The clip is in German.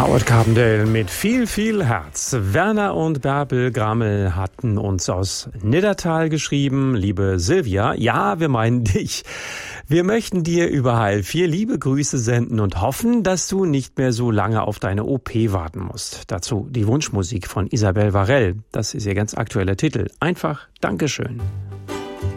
Howard Carpendale mit viel, viel Herz. Werner und Bärbel Grammel hatten uns aus Niddertal geschrieben. Liebe Silvia, ja, wir meinen dich. Wir möchten dir überall 4 liebe Grüße senden und hoffen, dass du nicht mehr so lange auf deine OP warten musst. Dazu die Wunschmusik von Isabel Varell. Das ist ihr ganz aktueller Titel. Einfach Dankeschön.